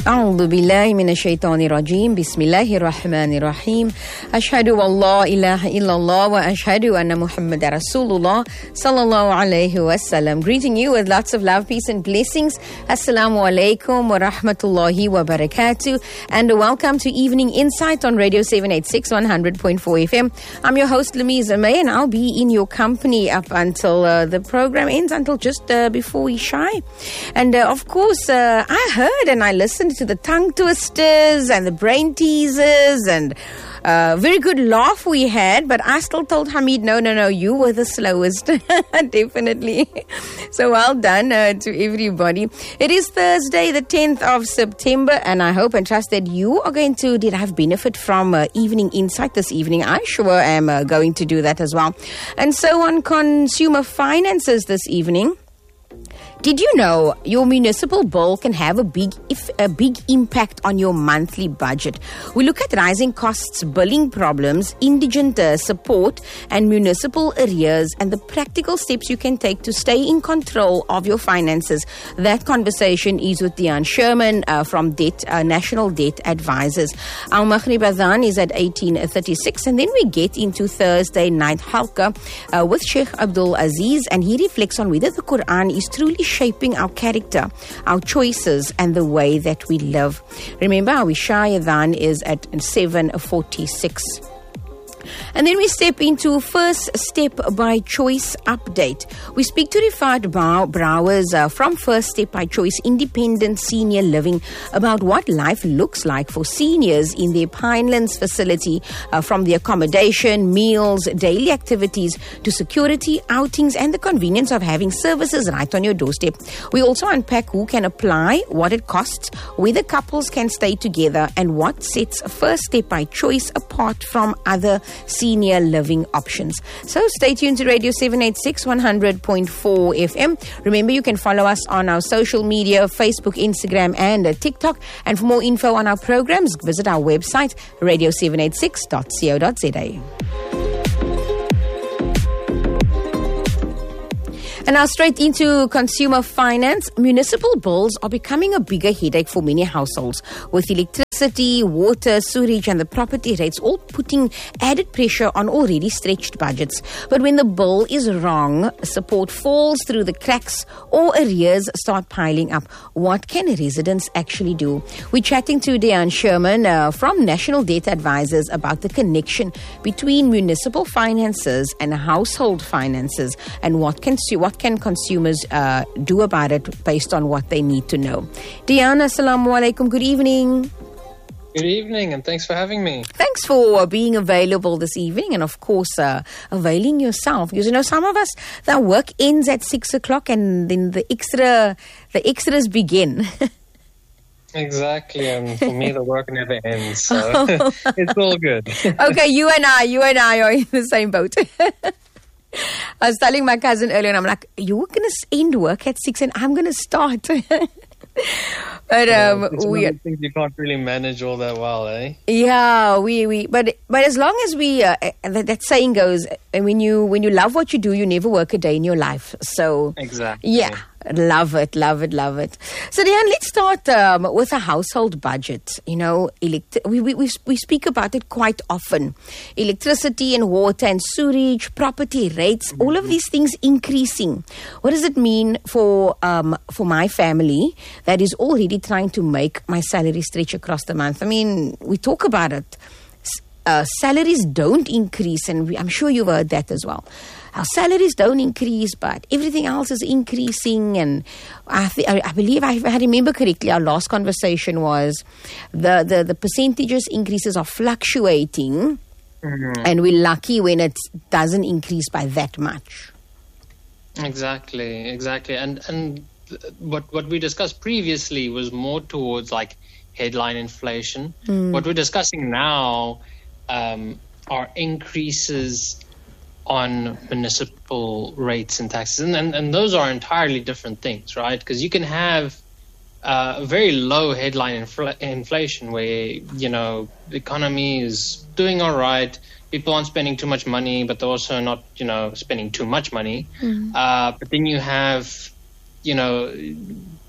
أعوذ بالله من الشيطان الرجيم بسم الله الرحمن الرحيم أشهد أن لا إله إلا الله وأشهد أن محمد رسول الله صلى الله عليه وسلم. Greeting you with lots of love, peace and blessings. Assalamu alaikum wa rahmatullahi wa barakatuh, and welcome to Evening Insight on Radio 786 100.4 FM. I'm your host Lamiza May, and I'll be in your company up until the program ends, until just before Isha. And of course I heard and I listened to the tongue twisters and the brain teasers, and very good laugh we had, but I still told Hamid, no, you were the slowest. Definitely. So well done to everybody. It is Thursday, the 10th of September, and I hope and trust that you are going to derive benefit from Evening Insight this evening. I sure am going to do that as well. And so on consumer finances this evening. Did you know your municipal bill can have a big impact on your monthly budget? We look at rising costs, billing problems, indigent support, and municipal arrears, and the practical steps you can take to stay in control of your finances. That conversation is with Deon Sherman from National Debt Advisors. Our Maghrib Adhan is at 18:36, and then we get into Thursday night halqa with Sheikh Abdul Aziz, and he reflects on whether the Quran is truly shaping our character, our choices, and the way that we live. Remember, our Isha Adhan is at 7:46. And then we step into First Step by Choice update. We speak to Rifat Brouwers from First Step by Choice Independent Senior Living about what life looks like for seniors in their Pinelands facility, from the accommodation, meals, daily activities to security, outings, and the convenience of having services right on your doorstep. We also unpack who can apply, what it costs, whether couples can stay together, and what sets First Step by Choice apart from other senior living options. So stay tuned to Radio 786 100.4 FM. Remember, you can follow us on our social media, Facebook, Instagram, and TikTok. And for more info on our programs, visit our website, radio786.co.za. And now straight into consumer finance. Municipal bills are becoming a bigger headache for many households, with electricity, water, sewage, and the property rates all putting added pressure on already stretched budgets. But when the bill is wrong, support falls through the cracks or arrears start piling up. What can residents actually do? We're chatting to Deon Sherman from National Debt Advisors about the connection between municipal finances and household finances, and what can consumers do about it based on what they need to know. Deon, assalamu alaikum. Good evening. Good evening, and thanks for having me. Thanks for being available this evening, and of course availing yourself, because some of us, their work ends at 6 o'clock and then the extras begin. Exactly, and for me the work never ends, so it's all good. Okay, you and I are in the same boat. I was telling my cousin earlier, and I'm like, you're going to end work at 6 and I'm going to start. But it's one of the things you can't really manage all that well, eh? Yeah, but as long as we that saying goes, when you love what you do, you never work a day in your life. So exactly, yeah. Love it. So Deon, let's start with a household budget. We speak about it quite often. Electricity and water and sewage, property rates, all of these things increasing. What does it mean for my family that is already trying to make my salary stretch across the month? I mean, we talk about it. Salaries don't increase, and I'm sure you've heard that as well. Our salaries don't increase, but everything else is increasing. And I believe, if I remember correctly, our last conversation was the percentages increases are fluctuating, and we're lucky when it doesn't increase by that much. Exactly. And what we discussed previously was more towards like headline inflation. What we're discussing now are increases on municipal rates and taxes, and those are entirely different things, right? Because you can have a very low headline inflation where the economy is doing all right, people aren't spending too much money, but they're also not spending too much money. But then you have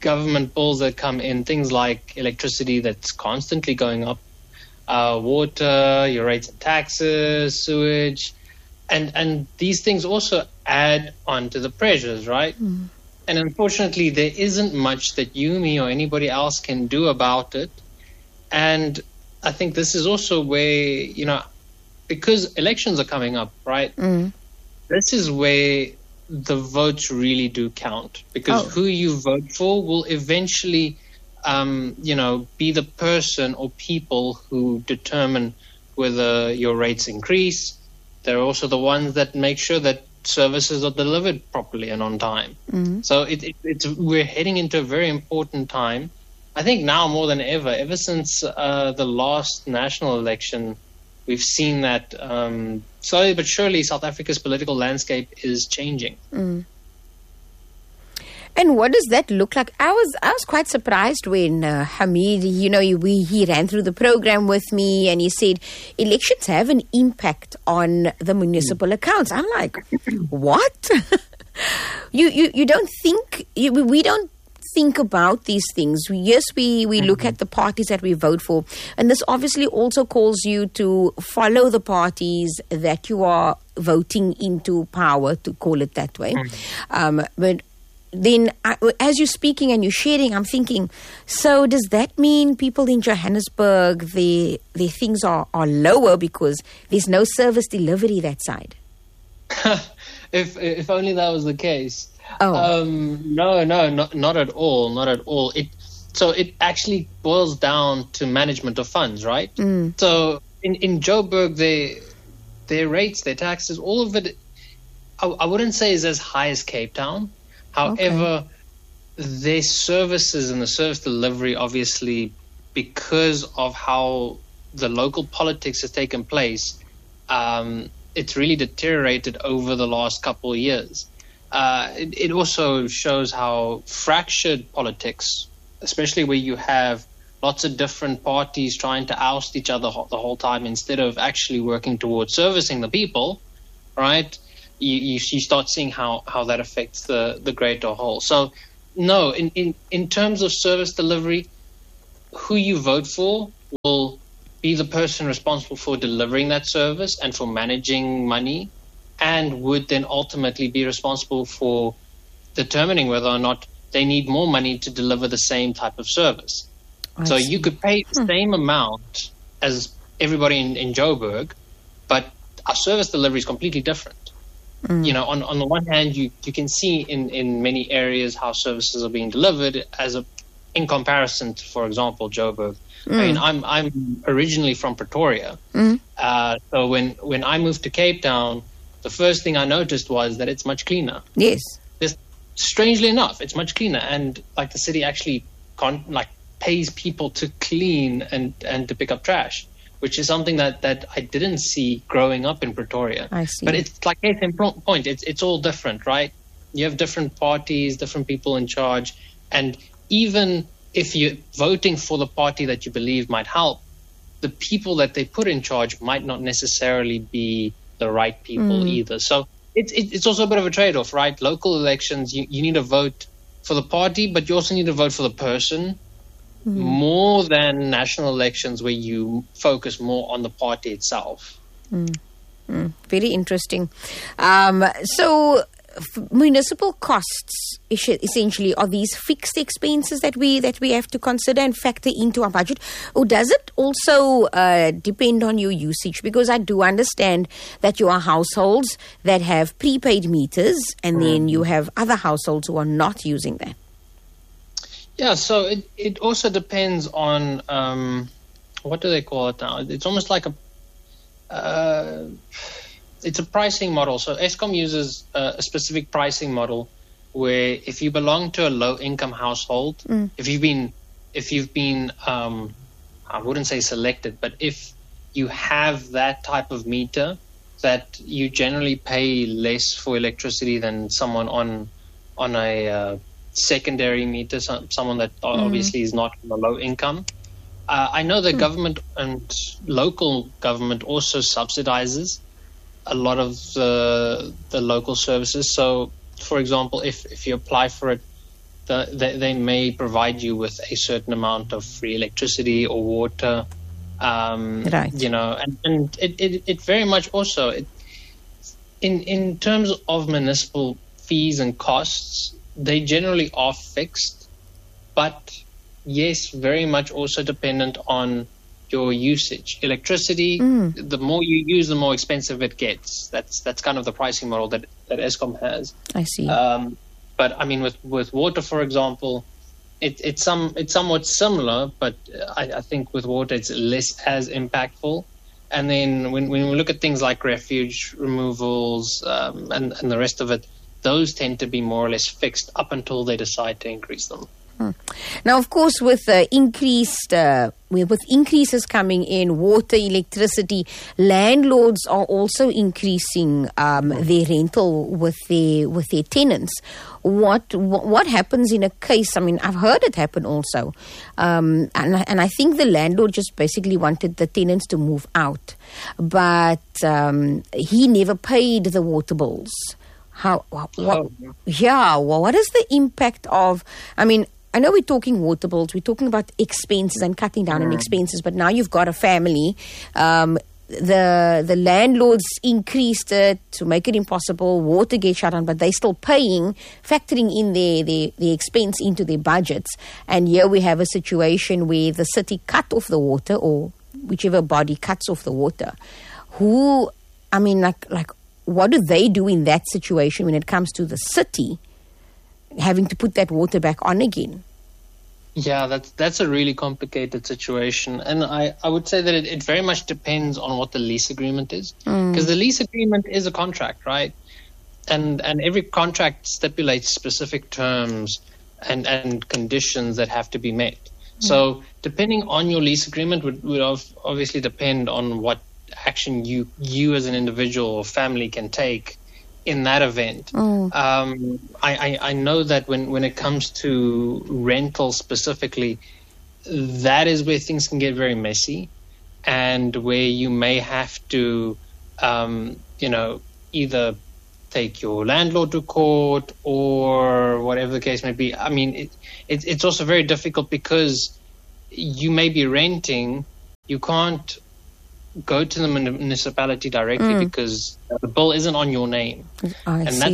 government bills that come in, things like electricity that's constantly going up, water, your rates and taxes, sewage, and these things also add on to the pressures, right? And unfortunately, there isn't much that you, me, or anybody else can do about it. And I think this is also where, because elections are coming up, right? This is where the votes really do count, because who you vote for will eventually, be the person or people who determine whether your rates increase. They're also the ones that make sure that services are delivered properly and on time. So we're heading into a very important time. I think now more than ever since the last national election, we've seen that slowly but surely South Africa's political landscape is changing. And what does that look like? I was quite surprised when Hamid, he ran through the program with me and he said elections have an impact on the municipal accounts. I'm like, what? You don't think we don't think about these things. Yes, we look at the parties that we vote for, and this obviously also calls you to follow the parties that you are voting into power, to call it that way. But then as you're speaking and you're sharing, I'm thinking, so does that mean people in Johannesburg, their things are lower because there's no service delivery that side? If only that was the case. No, not at all. Not at all. It actually boils down to management of funds, right? So in Joburg, their rates, their taxes, all of it, I wouldn't say is as high as Cape Town. However, their services and the service delivery, obviously, because of how the local politics has taken place, it's really deteriorated over the last couple of years. It also shows how fractured politics, especially where you have lots of different parties trying to oust each other the whole time instead of actually working towards servicing the people, right? You start seeing how that affects the greater whole. So, no, in terms of service delivery, who you vote for will be the person responsible for delivering that service and for managing money, and would then ultimately be responsible for determining whether or not they need more money to deliver the same type of service. So you could pay the same amount as everybody in Joburg, but our service delivery is completely different. On the one hand, you can see in many areas how services are being delivered in comparison to, for example, Joburg. I mean, I'm originally from Pretoria. So when I moved to Cape Town, the first thing I noticed was that it's much cleaner. Yes. Strangely enough, it's much cleaner, and the city actually pays people to clean and to pick up trash, which is something that I didn't see growing up in Pretoria. I see. But it's like case in point, it's all different, right? You have different parties, different people in charge, and even if you're voting for the party that you believe might help, the people that they put in charge might not necessarily be the right people either. So it's also a bit of a trade-off, right? Local elections, you need to vote for the party, but you also need to vote for the person more than national elections where you focus more on the party itself. Very interesting. So municipal costs essentially are these fixed expenses that we have to consider and factor into our budget, or does it also depend on your usage? Because I do understand that you are households that have prepaid meters, and then you have other households who are not using that. Yeah, so it also depends on what do they call it now? It's almost like it's a pricing model. So Eskom uses a specific pricing model where if you belong to a low-income household, if you've been I wouldn't say selected, but if you have that type of meter, that you generally pay less for electricity than someone on a secondary meter, someone that obviously is not on a low income. I know the government and local government also subsidizes a lot of the local services. So, for example, if you apply for it, they may provide you with a certain amount of free electricity or water. Right. You know, and it very much also, in terms of municipal fees and costs, they generally are fixed, but yes, very much also dependent on your usage. Electricity, the more you use, the more expensive it gets. That's kind of the pricing model that Eskom has. I see. But I mean, with water, for example, it's somewhat similar, but I think with water it's less as impactful. And then when we look at things like refuge removals and the rest of it, those tend to be more or less fixed up until they decide to increase them. Now, of course, with increases coming in water, electricity, landlords are also increasing their rental with their tenants. What happens in a case? I mean, I've heard it happen also, and I think the landlord just basically wanted the tenants to move out, but he never paid the water bills. What is the impact of? I mean, I know we're talking water bills, we're talking about expenses and cutting down on expenses, but now you've got a family. The landlords increased it to make it impossible. Water gets shut down, but they're still paying, factoring in the expense into their budgets. And here we have a situation where the city cut off the water, or whichever body cuts off the water. What do they do in that situation when it comes to the city having to put that water back on again? Yeah, that's a really complicated situation. And I would say that it very much depends on what the lease agreement is. Because the lease agreement is a contract, right? And every contract stipulates specific terms and conditions that have to be met. So depending on your lease agreement would obviously depend on what action you as an individual or family can take in that event. I know that when it comes to rental specifically, that is where things can get very messy, and where you may have to either take your landlord to court or whatever the case may be. I mean, it's also very difficult because you may be renting, you can't go to the municipality directly because the bill isn't on your name. I see.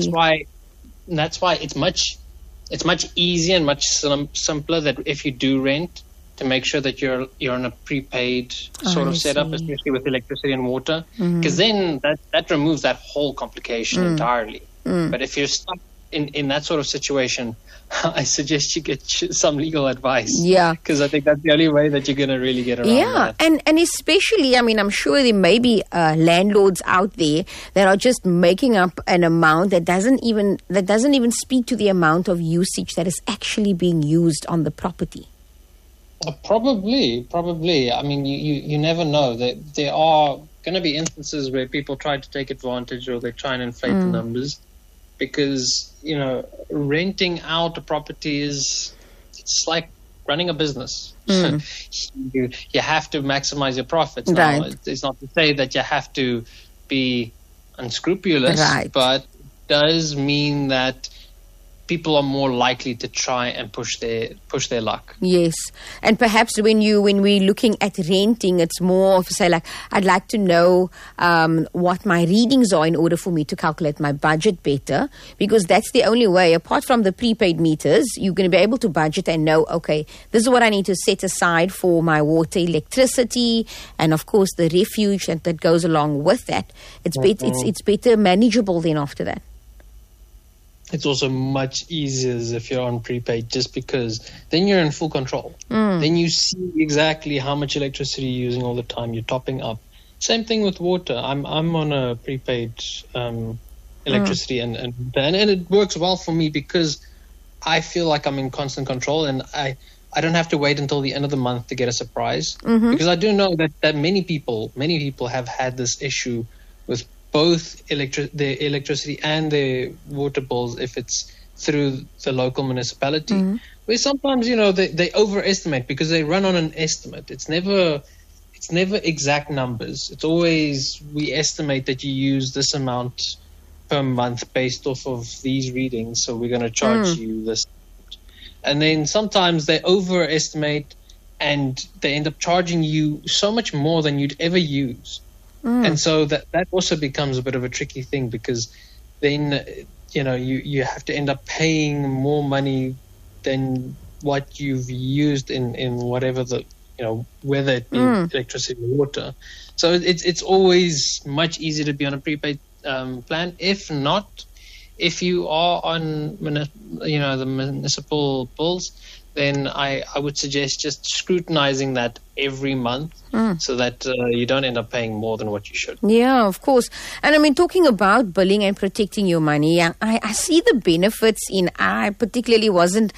That's why it's much easier and much simpler that if you do rent, to make sure that you're on a prepaid sort of setup, especially with electricity and water, because then that removes that whole complication entirely. But if you're stuck in that sort of situation, I suggest you get some legal advice. Yeah. Because I think that's the only way that you're going to really get around that. And especially, I mean, I'm sure there may be landlords out there that are just making up an amount that doesn't even speak to the amount of usage that is actually being used on the property. Probably. I mean, you never know. There are going to be instances where people try to take advantage or they try and inflate the numbers. Because, renting out a property it's like running a business. You have to maximize your profits. Now, it's not to say that you have to be unscrupulous, but it does mean that people are more likely to try and push their luck. Yes. And perhaps when we're looking at renting, it's more of, say, like, I'd like to know what my readings are in order for me to calculate my budget better, because that's the only way. Apart from the prepaid meters, you're going to be able to budget and know, okay, this is what I need to set aside for my water, electricity, and of course the refuge that goes along with that. It's better manageable then after that. It's also much easier if you're on prepaid, just because then you're in full control. Then you see exactly how much electricity you're using all the time. You're topping up. Same thing with water. I'm on a prepaid electricity, and it works well for me because I feel like I'm in constant control, and I don't have to wait until the end of the month to get a surprise. Because I do know that many people have had this issue with both the electricity and the water bills if it's through the local municipality, where sometimes they overestimate because they run on an estimate. It's never exact numbers. It's always, we estimate that you use this amount per month based off of these readings, so we're going to charge you this. And then sometimes they overestimate and they end up charging you so much more than you'd ever use. And so that also becomes a bit of a tricky thing, because then, you have to end up paying more money than what you've used in whatever whether it be electricity or water. So it's always much easier to be on a prepaid plan. If not, if you are on the municipal bills, then I would suggest just scrutinizing that every month so that you don't end up paying more than what you should. Yeah, of course. And I mean, talking about billing and protecting your money, I see the benefits in. I particularly wasn't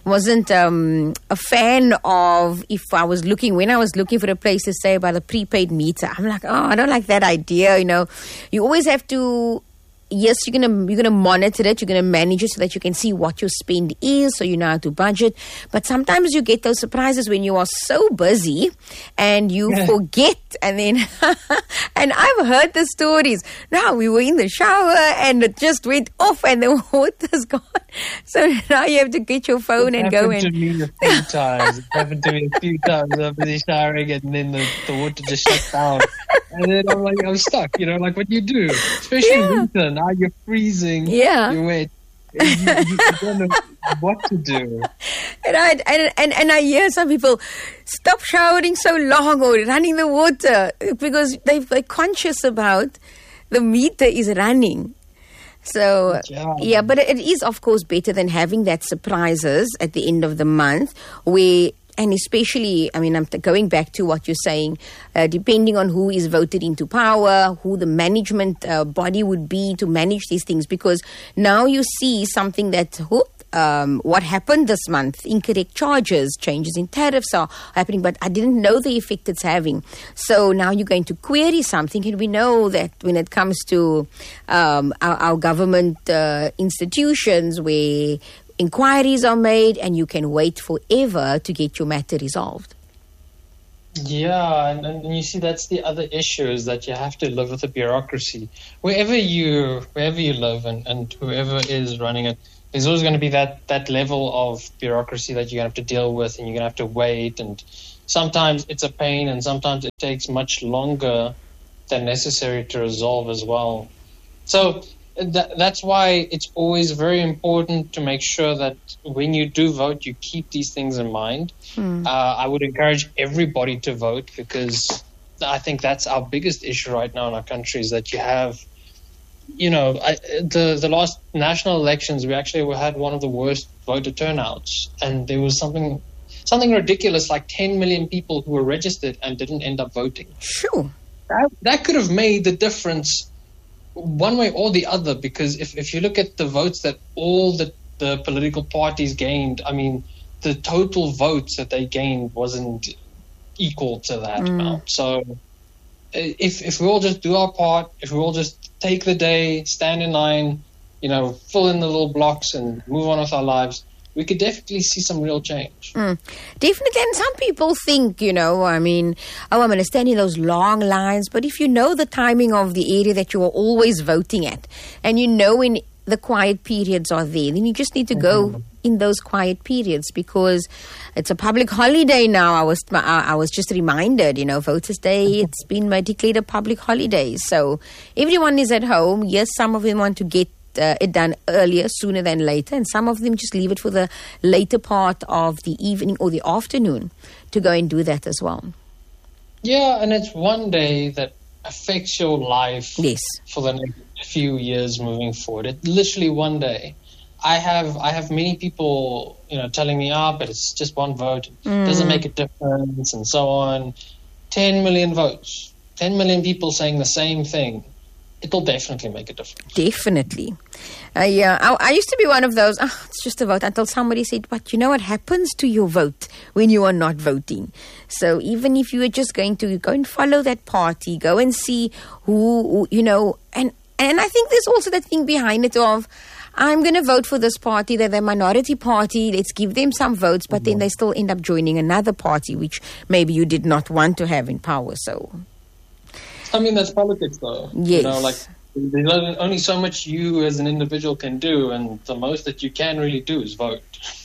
a fan of when I was looking for a place to stay by the prepaid meter. I'm like, I don't like that idea. You always have to. Yes, you're gonna monitor it, you're gonna manage it so that you can see what your spend is, so you know how to budget. But sometimes you get those surprises when you are so busy and you forget, and then and I've heard the stories. Now we were in the shower and it just went off and the water's gone. So now you have to get your phone and go and. It happened to me a few times. It happened to me a few times. I'm busy showering and then the water just shut down. And then I'm stuck, like what do you do? Especially winter, now you're freezing, you're wet, you don't know what to do. And I hear some people stop showering so long or running the water because they're conscious about the meter is running. So, but it is, of course, better than having that surprises at the end of the month and especially, I mean, I'm going back to what you're saying, depending on who is voted into power, who the management body would be to manage these things. Because now you see something that, what happened this month, incorrect charges, changes in tariffs are happening, but I didn't know the effect it's having. So now you're going to query something, and we know that when it comes to our government institutions where inquiries are made and you can wait forever to get your matter resolved. Yeah, and you see that's the other issue, is that you have to live with the bureaucracy. Wherever you live and whoever is running it, there's always going to be that level of bureaucracy that you're going to have to deal with, and you're going to have to wait, and sometimes it's a pain and sometimes it takes much longer than necessary to resolve as well. So that's why it's always very important to make sure that when you do vote, you keep these things in mind. I would encourage everybody to vote, because I think that's our biggest issue right now in our country, is that you have, the last national elections, we actually had one of the worst voter turnouts, and there was something ridiculous, like 10 million people who were registered and didn't end up voting. Sure. That could have made the difference one way or the other, because if you look at the votes that all the political parties gained, I mean, the total votes that they gained wasn't equal to that amount. So if we all just do our part, if we all just take the day, stand in line, fill in the little blocks and move on with our lives, we could definitely see some real change. Definitely. And some people think, I'm going to stand in those long lines. But if you know the timing of the area that you are always voting at, and when the quiet periods are there, then you just need to go in those quiet periods, because it's a public holiday now. I was just reminded, Voters' Day, it's been declared a public holiday. So everyone is at home. Yes, some of them want to get it done earlier, sooner than later, and some of them just leave it for the later part of the evening or the afternoon to go and do that as well. Yeah, and it's one day that affects your life for the next few years moving forward. It's literally one day. I have many people, telling me, but it's just one vote, it doesn't make a difference, and so on. 10 million votes, 10 million people saying the same thing. It'll definitely make a difference. Definitely. I used to be one of those, it's just a vote, until somebody said, but you know what happens to your vote when you are not voting? So even if you are just going to go and follow that party, go and see who and I think there's also that thing behind it of, I'm going to vote for this party, they're the minority party, let's give them some votes, but then they still end up joining another party, which maybe you did not want to have in power, so... I mean, that's politics, though. Yes. There's only so much you as an individual can do, and the most that you can really do is vote.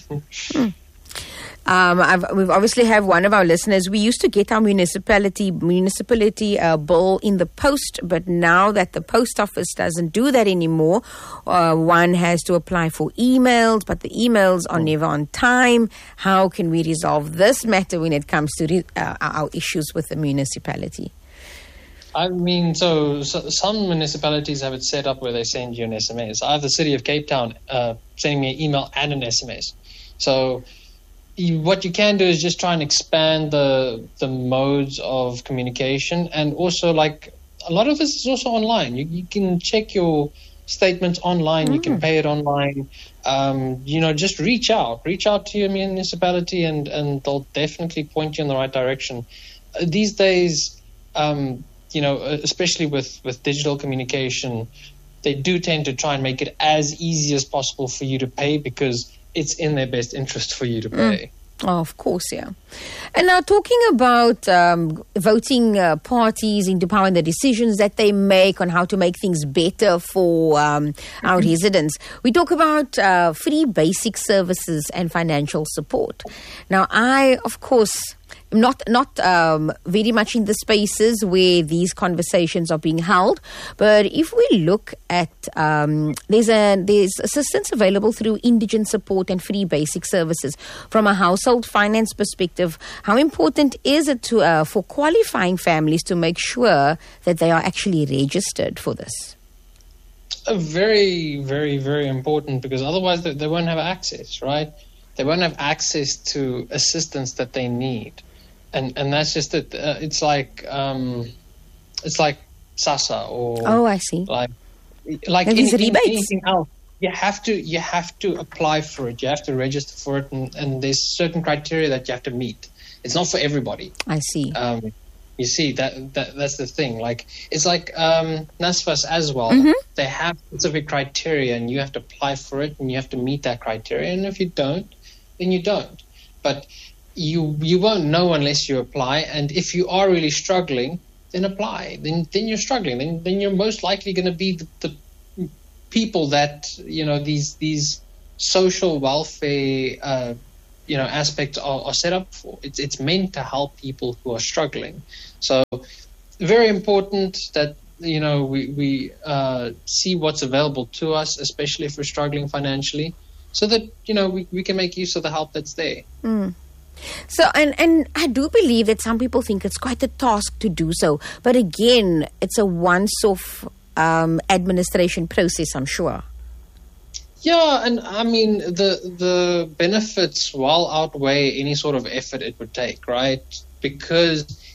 We've obviously have one of our listeners. We used to get our municipality bill in the post, but now that the post office doesn't do that anymore, one has to apply for emails, but the emails are never on time. How can we resolve this matter when it comes to our issues with the municipality? I mean, so some municipalities have it set up where they send you an SMS. I have the City of Cape Town sending me an email and an SMS. So what you can do is just try and expand the modes of communication, and also, like, a lot of this is also online. You can check your statements online. You can pay it online. Just reach out to your municipality, and they'll definitely point you in the right direction. These days, especially with digital communication, they do tend to try and make it as easy as possible for you to pay, because it's in their best interest for you to pay. Oh, of course, yeah. And now, talking about voting parties into power and the decisions that they make on how to make things better for our residents, we talk about free basic services and financial support. Now, I, of course, not very much in the spaces where these conversations are being held, but if we look at there's assistance available through indigent support and free basic services. From a household finance perspective, how important is it for qualifying families to make sure that they are actually registered for this? Very, very, very important, because otherwise they won't have access, right? They won't have access to assistance that they need. And that's just it. It's like SASSA or I see. Like anything else. You have to apply for it. You have to register for it, and there's certain criteria that you have to meet. It's not for everybody. I see. You see that's the thing. Like, it's like NSFAS as well. They have specific criteria, and you have to apply for it, and you have to meet that criteria. And if you don't, then you don't. But you won't know unless you apply, and if you are really struggling, then apply. Then you're struggling. Then you're most likely going to be the people that these social welfare aspects are set up for. It's meant to help people who are struggling. So very important that we see what's available to us, especially if we're struggling financially, so that we can make use of the help that's there. So, and I do believe that some people think it's quite a task to do so. But again, it's a once-off administration process, I'm sure. Yeah, and I mean, the benefits well outweigh any sort of effort it would take, right? Because